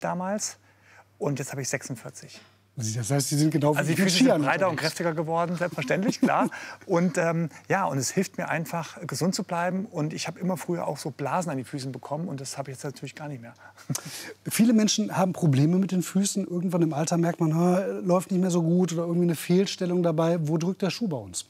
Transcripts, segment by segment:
damals und jetzt habe ich 46. Das heißt, Sie sind genau wie also die Füße sind breiter und kräftiger geworden, selbstverständlich, klar. Und ja, und es hilft mir einfach, gesund zu bleiben. Und ich habe immer früher auch so Blasen an die Füßen bekommen und das habe ich jetzt natürlich gar nicht mehr. Viele Menschen haben Probleme mit den Füßen. Irgendwann im Alter merkt man, läuft nicht mehr so gut oder irgendwie eine Fehlstellung dabei. Wo drückt der Schuh bei uns?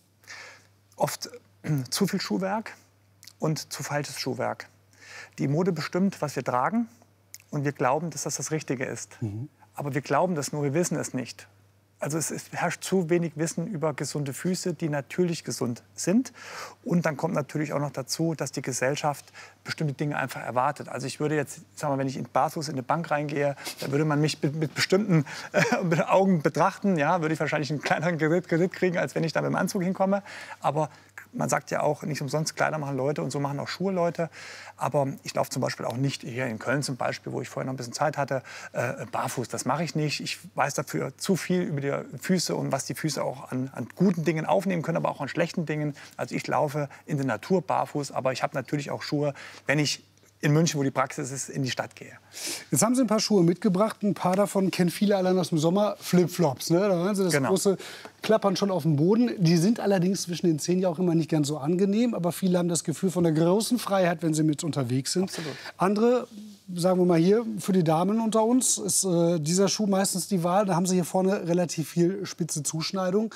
Oft zu viel Schuhwerk und zu falsches Schuhwerk. Die Mode bestimmt, was wir tragen und wir glauben, dass das das Richtige ist. Aber wir glauben das nur, wir wissen es nicht. Also es herrscht zu wenig Wissen über gesunde Füße, die natürlich gesund sind. Und dann kommt natürlich auch noch dazu, dass die Gesellschaft bestimmte Dinge einfach erwartet. Also ich würde jetzt, sagen wir, wenn ich barfuß in eine Bank reingehe, dann würde man mich mit bestimmten Augen betrachten. Ja, würde ich wahrscheinlich einen kleineren Kredit kriegen, als wenn ich da mit dem Anzug hinkomme. Aber man sagt ja auch, nicht umsonst Kleider machen Leute und so machen auch Schuhe Leute. Aber ich laufe zum Beispiel auch nicht hier in Köln zum Beispiel, wo ich vorher noch ein bisschen Zeit hatte, barfuß. Das mache ich nicht. Ich weiß dafür zu viel über die Füße und was die Füße auch an guten Dingen aufnehmen können, aber auch an schlechten Dingen. Also ich laufe in der Natur barfuß, aber ich habe natürlich auch Schuhe, wenn ich in München, wo die Praxis ist, in die Stadt gehe. Jetzt haben Sie ein paar Schuhe mitgebracht. Ein paar davon kennen viele allein aus dem Sommer. Flipflops, ne? Da hören Sie das große Klappern schon auf dem Boden. Die sind allerdings zwischen den Zehen ja auch immer nicht ganz so angenehm. Aber viele haben das Gefühl von der großen Freiheit, wenn sie mit unterwegs sind. Absolut. Andere, sagen wir mal hier, für die Damen unter uns, ist dieser Schuh meistens die Wahl. Da haben Sie hier vorne relativ viel spitze Zuschneidung.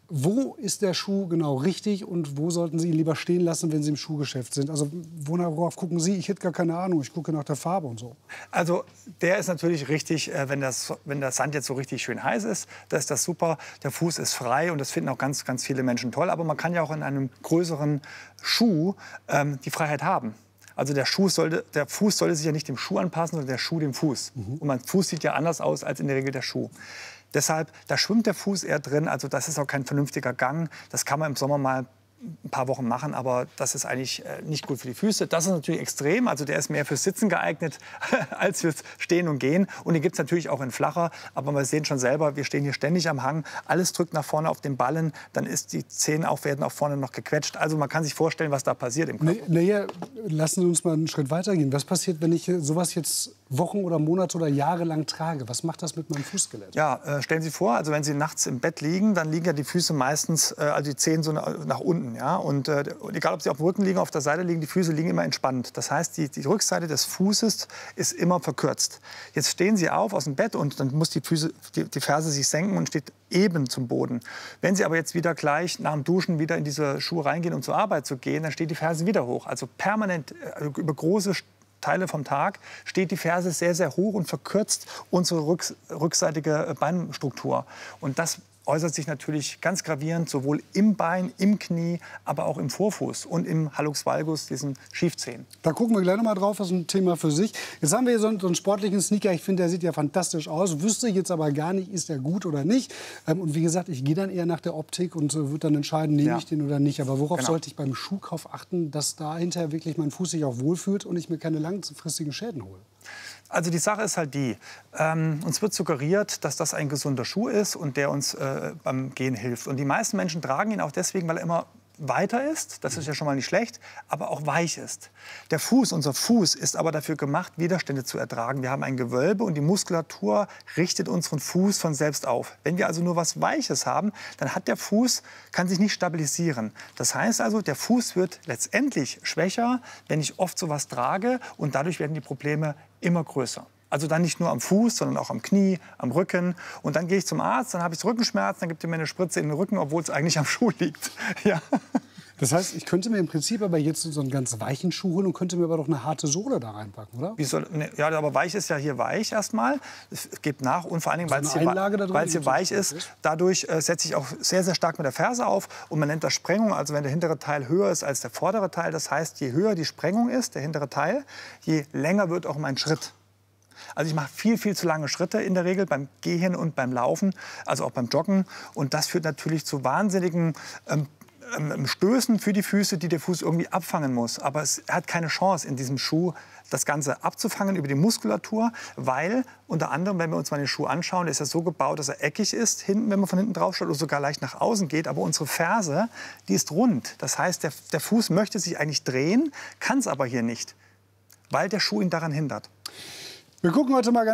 Wo ist der Schuh genau richtig und wo sollten Sie ihn lieber stehen lassen, wenn Sie im Schuhgeschäft sind? Also worauf gucken Sie? Ich hätte gar keine Ahnung. Ich gucke nach der Farbe und so. Also der ist natürlich richtig, wenn das Sand jetzt so richtig schön heiß ist, dann ist das super. Der Fuß ist frei und das finden auch ganz, ganz viele Menschen toll. Aber man kann ja auch in einem größeren Schuh die Freiheit haben. Also der Fuß sollte sich ja nicht dem Schuh anpassen, sondern der Schuh dem Fuß. Und mein Fuß sieht ja anders aus als in der Regel der Schuh. Deshalb, da schwimmt der Fuß eher drin, also das ist auch kein vernünftiger Gang. Das kann man im Sommer mal ein paar Wochen machen, aber das ist eigentlich nicht gut für die Füße. Das ist natürlich extrem, also der ist mehr fürs Sitzen geeignet als fürs Stehen und Gehen. Und den gibt es natürlich auch in flacher, aber wir sehen schon selber, wir stehen hier ständig am Hang, alles drückt nach vorne auf den Ballen, dann ist die Zehen auch, werden auch vorne noch gequetscht. Also man kann sich vorstellen, was da passiert im Körper. Naja, lassen Sie uns mal einen Schritt weitergehen. Was passiert, wenn ich sowas jetzt Wochen oder Monate oder Jahre lang trage? Was macht das mit meinem Fußskelett? Ja, stellen Sie vor, also wenn Sie nachts im Bett liegen, dann liegen ja die Füße meistens, also die Zehen so nach unten. Ja? Und egal, ob sie auf dem Rücken liegen, auf der Seite liegen, die Füße liegen immer entspannt. Das heißt, die Rückseite des Fußes ist immer verkürzt. Jetzt stehen Sie auf aus dem Bett und dann muss die Ferse sich senken und steht eben zum Boden. Wenn Sie aber jetzt wieder gleich nach dem Duschen wieder in diese Schuhe reingehen, um zur Arbeit zu gehen, dann steht die Ferse wieder hoch. Also permanent über große Teile vom Tag steht die Ferse sehr, sehr hoch und verkürzt unsere rückseitige Beinstruktur. Und das äußert sich natürlich ganz gravierend sowohl im Bein, im Knie, aber auch im Vorfuß und im Hallux valgus, diesen Schiefzehen. Da gucken wir gleich noch mal drauf, das ist ein Thema für sich. Jetzt haben wir hier so einen sportlichen Sneaker, ich finde, der sieht ja fantastisch aus, wüsste jetzt aber gar nicht, ist der gut oder nicht. Und wie gesagt, ich gehe dann eher nach der Optik und würde dann entscheiden, nehme ich den oder nicht. Aber worauf sollte ich beim Schuhkauf achten, dass da hinterher wirklich mein Fuß sich auch wohlfühlt und ich mir keine langfristigen Schäden hole? Also die Sache ist halt die, uns wird suggeriert, dass das ein gesunder Schuh ist und der uns beim Gehen hilft. Und die meisten Menschen tragen ihn auch deswegen, weil er immer weiter ist, das ist ja schon mal nicht schlecht, aber auch weich ist. Der Fuß, unser Fuß, ist aber dafür gemacht, Widerstände zu ertragen. Wir haben ein Gewölbe und die Muskulatur richtet unseren Fuß von selbst auf. Wenn wir also nur was Weiches haben, dann hat der Fuß, kann sich nicht stabilisieren. Das heißt also, der Fuß wird letztendlich schwächer, wenn ich oft sowas trage und dadurch werden die Probleme immer größer. Also dann nicht nur am Fuß, sondern auch am Knie, am Rücken. Und dann gehe ich zum Arzt, dann habe ich Rückenschmerzen, dann gibt er mir eine Spritze in den Rücken, obwohl es eigentlich am Schuh liegt. Ja. Das heißt, ich könnte mir im Prinzip aber jetzt so einen ganz weichen Schuh holen und könnte mir aber doch eine harte Sohle da reinpacken, oder? Ja, aber weich ist ja hier weich erstmal. Es gibt nach und vor allen Dingen, weil es hier weich ist, dadurch setze ich auch sehr, sehr stark mit der Ferse auf. Und man nennt das Sprengung, also wenn der hintere Teil höher ist als der vordere Teil. Das heißt, je höher die Sprengung ist, der hintere Teil, je länger wird auch mein Schritt. Also ich mache viel, viel zu lange Schritte in der Regel beim Gehen und beim Laufen, also auch beim Joggen. Und das führt natürlich zu wahnsinnigen Stößen für die Füße, die der Fuß irgendwie abfangen muss. Aber er hat keine Chance in diesem Schuh, das Ganze abzufangen über die Muskulatur, weil unter anderem, wenn wir uns mal den Schuh anschauen, der ist ja so gebaut, dass er eckig ist, hinten, wenn man von hinten drauf schaut, oder sogar leicht nach außen geht. Aber unsere Ferse, die ist rund. Das heißt, der Fuß möchte sich eigentlich drehen, kann es aber hier nicht, weil der Schuh ihn daran hindert. Wir gucken heute mal